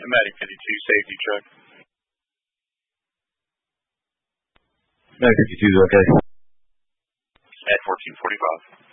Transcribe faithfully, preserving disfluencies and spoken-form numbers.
Matic fifty-two, safety truck. Matic fifty-two is okay. At fourteen forty-five.